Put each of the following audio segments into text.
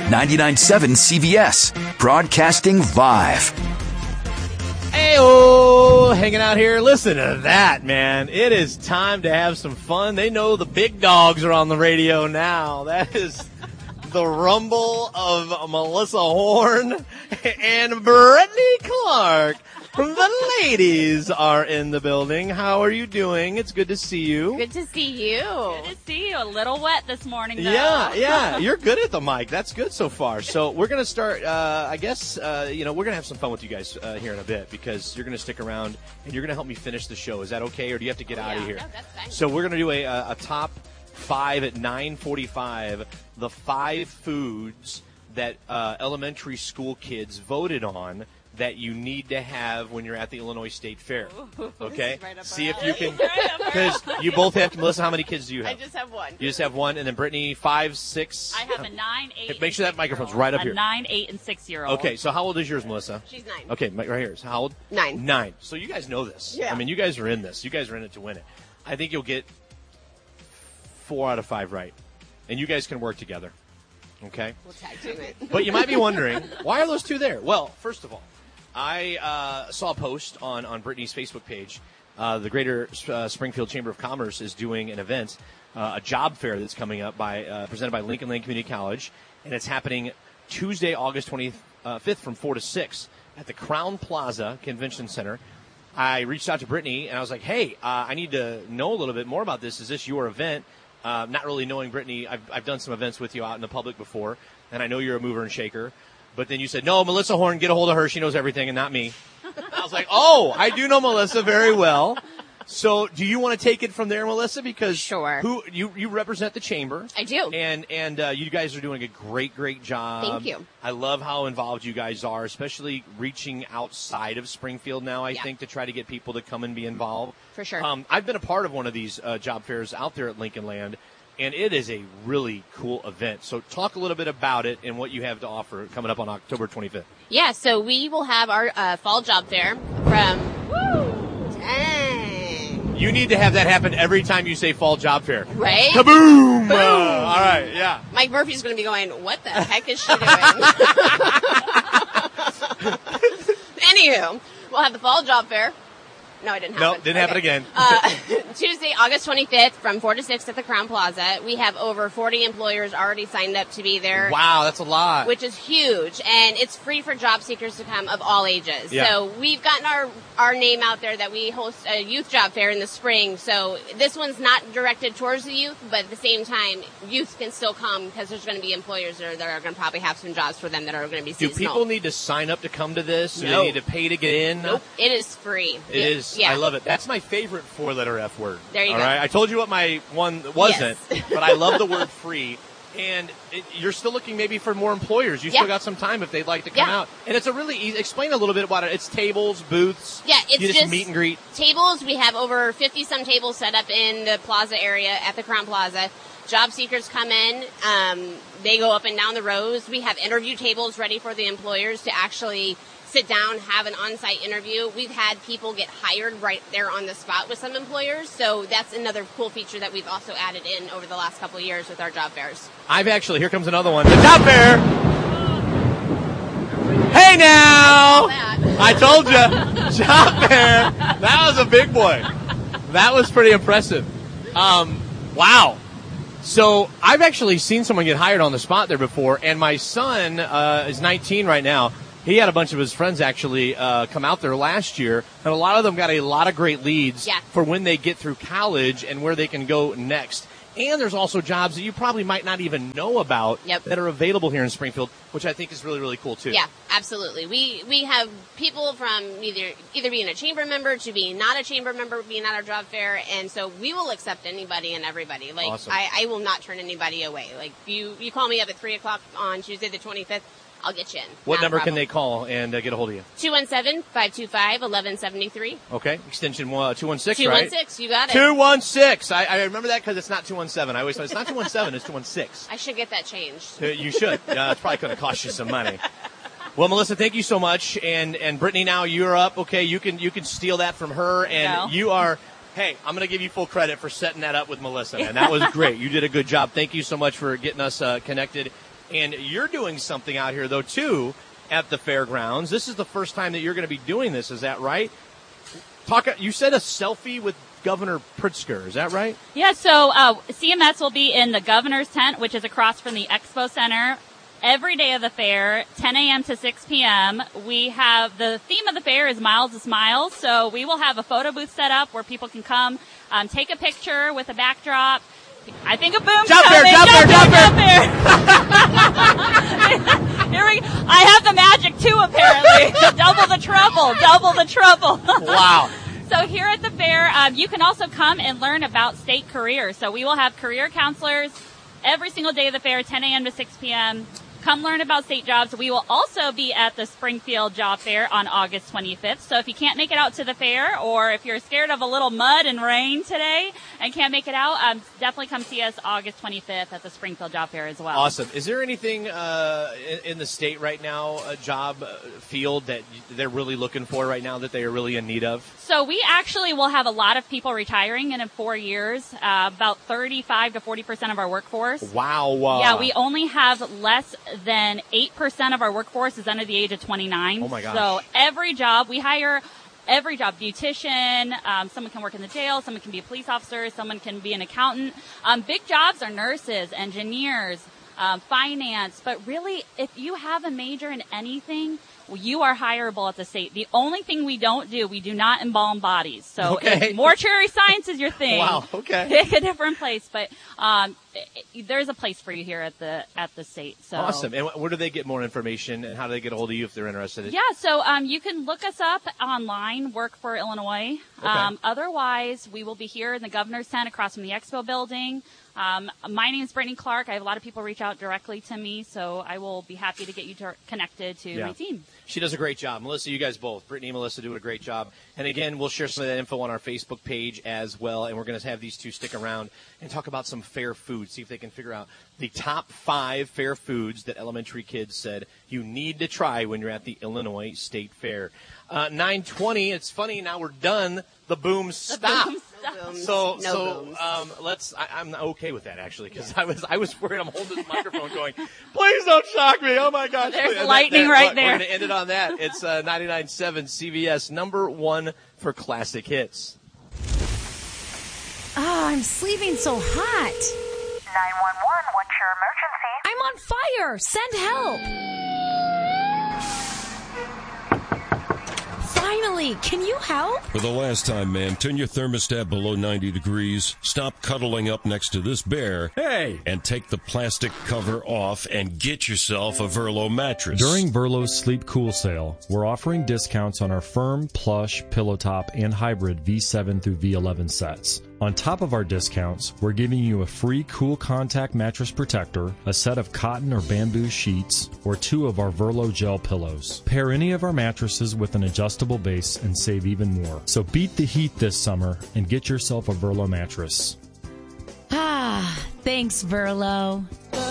99.7 CBS, broadcasting live. Hey-oh, hanging out here. Listen to that, man. It is time to have some fun. They know the big dogs are on the radio now. That is the rumble of Melissa Horn and Brittany Clark. The ladies are in the building. How are you doing? It's good to see you. Good to see you. Good to see you. A little wet this morning, though. Yeah. You're good at the mic. That's good so far. So we're going to start, we're going to have some fun with you guys here in a bit because you're going to stick around and you're going to help me finish the show. Is that okay, or do you have to get out of here? No, that's fine. So we're going to do a top 5 at 9:45, the 5 foods that elementary school kids voted on that you need to have when you're at the Illinois State Fair. Okay? Right See if you can, because you both have to. Melissa, how many kids do you have? I just have one. You just have one, and then Brittany, 5, 6. I have a 9, 8. Make sure that microphone's right up here. A 9, 8, and 6-year-old. Okay, so how old is yours, Melissa? She's 9. Okay, right here. So how old? 9. 9. So you guys know this. Yeah. I mean, you guys are in this. You guys are in it to win it. I think you'll get 4 out of 5 right, and you guys can work together. Okay? We'll tag team it. But you might be wondering, why are those 2 there? Well, first of all, I saw a post on Brittany's Facebook page. The Greater Springfield Chamber of Commerce is doing an event, a job fair that's coming up presented by Lincoln Land Community College, and it's happening Tuesday, August 25th from 4 to 6 at the Crown Plaza Convention Center. I reached out to Brittany, and I was like, hey, I need to know a little bit more about this. Is this your event? Not really knowing Brittany, I've done some events with you out in the public before, and I know you're a mover and shaker. But then you said, no, Melissa Horn, get a hold of her. She knows everything and not me. I was like, oh, I do know Melissa very well. So do you want to take it from there, Melissa? Because Sure. You represent the chamber. I do. And you guys are doing a great job. Thank you. I love how involved you guys are, especially reaching outside of Springfield now, I think, to try to get people to come and be involved. For sure. I've been a part of one of these job fairs out there at Lincoln Land. And it is a really cool event. So talk a little bit about it and what you have to offer coming up on October 25th. Yeah, so we will have our fall job fair from... Dang. You need to have that happen every time you say fall job fair. Right? Kaboom! Boom. All right, yeah. Mike Murphy's going to be going, what the heck is she doing? Anywho, we'll have the fall job fair. No, it didn't happen. Nope, didn't happen again. Tuesday, August 25th from 4 to 6 at the Crown Plaza. We have over 40 employers already signed up to be there. Wow, that's a lot. Which is huge. And it's free for job seekers to come of all ages. Yeah. So we've gotten our name out there that we host a youth job fair in the spring. So this one's not directed towards the youth, but at the same time, youth can still come because there's going to be employers there that are going to probably have some jobs for them that are going to be seasonal. Do people need to sign up to come to this? No. Do they need to pay to get in? Nope. It is free. It is. Yeah. I love it. That's my favorite 4-letter F word. There you all go. Right? I told you what my one wasn't, Yes. but I love the word free. And you're still looking maybe for more employers. You still got some time if they'd like to come out. And it's a really easy. Explain a little bit about it. It's tables, booths. Yeah, it's you just meet and greet. Tables. We have over 50-some tables set up in the plaza area at the Crown Plaza. Job seekers come in. They go up and down the rows. We have interview tables ready for the employers to actually sit down, have an on-site interview. We've had people get hired right there on the spot with some employers, so that's another cool feature that we've also added in over the last couple of years with our job fairs. Here comes another one. The job fair! Hey now! I told you! Job fair! That was a big boy. That was pretty impressive. Wow. So I've actually seen someone get hired on the spot there before, and my son is 19 right now. He had a bunch of his friends actually come out there last year, and a lot of them got a lot of great leads for when they get through college and where they can go next. And there's also jobs that you probably might not even know about that are available here in Springfield, which I think is really, really cool, too. Yeah, absolutely. We have people from either being a chamber member to being not a chamber member, being at our job fair, and so we will accept anybody and everybody. Like, awesome. I will not turn anybody away. Like, you call me up at 3 o'clock on Tuesday the 25th, I'll get you in. What number can they call and get a hold of you? 217-525-1173. Okay. Extension 216, 216, you got it. 216. I remember that because it's not 217. I always thought it's not 217, it's 216. I should get that changed. You should. It's probably going to cost you some money. Well, Melissa, thank you so much. And Brittany, now you're up. Okay, you can steal that from her. And you are... Hey, I'm going to give you full credit for setting that up with Melissa, man. That was great. You did a good job. Thank you so much for getting us connected. And you're doing something out here, though, too, at the fairgrounds. This is the first time that you're going to be doing this. Is that right? You said a selfie with Governor Pritzker. Is that right? Yeah, so CMS will be in the governor's tent, which is across from the Expo Center, every day of the fair, 10 a.m. to 6 p.m. We have the theme of the fair is Miles to Smiles, so we will have a photo booth set up where people can come take a picture with a backdrop. I think a boom's coming. Jump there. Here we go. I have the magic too, apparently. Double the trouble. Wow. So here at the fair, you can also come and learn about state careers. So we will have career counselors every single day of the fair, 10 a.m. to 6 p.m. Come learn about state jobs. We will also be at the Springfield Job Fair on August 25th. So if you can't make it out to the fair, or if you're scared of a little mud and rain today and can't make it out, definitely come see us August 25th at the Springfield Job Fair as well. Awesome. Is there anything in the state right now, a job field that they're really looking for right now that they are really in need of? So we actually will have a lot of people retiring in 4 years, about 35 to 40% of our workforce. Wow. Yeah, we only have less than 8% of our workforce is under the age of 29. Oh my gosh. So every job, we hire every job, beautician, someone can work in the jail, someone can be a police officer, someone can be an accountant. Big jobs are nurses, engineers, finance, but really if you have a major in anything, you are hireable at the state. The only thing we do not embalm bodies. So if mortuary science is your thing. Wow, okay. Pick a different place, but there's a place for you here at the state. So awesome. And where do they get more information, and how do they get a hold of you if they're interested? Yeah, so you can look us up online, Work for Illinois. Okay. Otherwise, we will be here in the Governor's Tent across from the Expo building. My name is Brittany Clark. I have a lot of people reach out directly to me, so I will be happy to get you connected to my team. She does a great job. Melissa, you guys both, Brittany and Melissa, do a great job. And again, we'll share some of that info on our Facebook page as well, and we're going to have these two stick around and talk about some fair food, see if they can figure out the top 5 fair foods that elementary kids said you need to try when you're at the Illinois State Fair. 9:20, it's funny, now we're done. The booms stop. I'm okay with that, actually, because I was worried. I'm holding this microphone going, please don't shock me. Oh, my gosh. There's lightning right there. We're going to end it on that. It's 99.7 CVS, number 1 for classic hits. Oh, I'm sleeping so hot. 911, what's your emergency? I'm on fire. Send help. Finally, can you help? For the last time, man, turn your thermostat below 90 degrees, stop cuddling up next to this bear, and take the plastic cover off and get yourself a Verlo mattress. During Verlo's Sleep Cool sale, we're offering discounts on our firm, plush, pillow top, and hybrid V7 through V11 sets. On top of our discounts, we're giving you a free Cool Contact mattress protector, a set of cotton or bamboo sheets, or 2 of our Verlo gel pillows. Pair any of our mattresses with an adjustable base and save even more. So beat the heat this summer and get yourself a Verlo mattress. Ah, thanks, Verlo.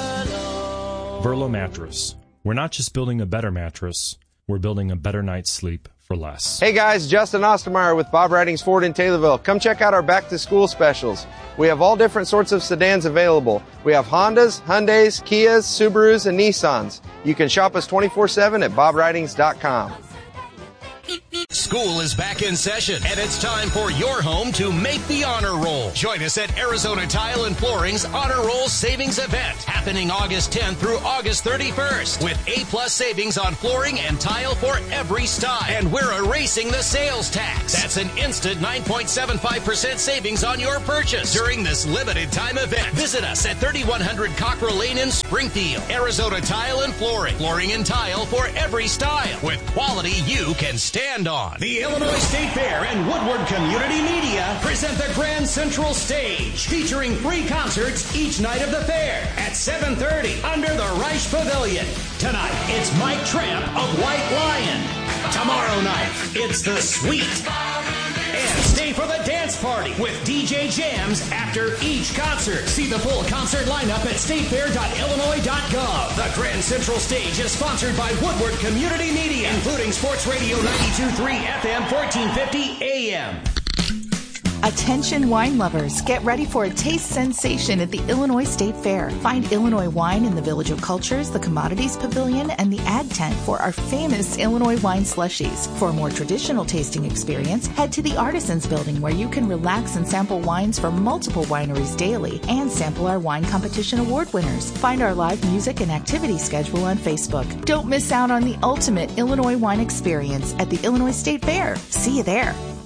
Verlo mattress. We're not just building a better mattress, we're building a better night's sleep for less. Hey guys, Justin Ostermeyer with Bob Ridings Ford in Taylorville. Come check out our back to school specials. We have all different sorts of sedans available. We have Hondas, Hyundais, Kias, Subarus, and Nissans. You can shop us 24/7 at bobridings.com. School is back in session, and it's time for your home to make the honor roll. Join us at Arizona Tile and Flooring's Honor Roll Savings Event, happening August 10th through August 31st, with A-plus savings on flooring and tile for every style. And we're erasing the sales tax. That's an instant 9.75% savings on your purchase during this limited time event. Visit us at 3100 Cockrell Lane in Springfield. Arizona Tile and Flooring. Flooring and tile for every style, with quality you can stand on. The Illinois State Fair and Woodward Community Media present the Grand Central Stage, featuring free concerts each night of the fair at 7:30 under the Reich Pavilion. Tonight, it's Mike Tramp of White Lion. Tomorrow night, it's The Sweet. And stay for the dance party with DJ Jams after each concert. See the full concert lineup at statefair.illinois.gov. The Grand Central Stage is sponsored by Woodward Community Media, including Sports Radio 92.3 FM, 1450 AM. Attention wine lovers, get ready for a taste sensation at the Illinois State Fair. Find Illinois wine in the Village of Cultures, the Commodities Pavilion, and the Ag Tent for our famous Illinois wine slushies. For a more traditional tasting experience, head to the Artisans Building where you can relax and sample wines from multiple wineries daily and sample our wine competition award winners. Find our live music and activity schedule on Facebook. Don't miss out on the ultimate Illinois wine experience at the Illinois State Fair. See you there.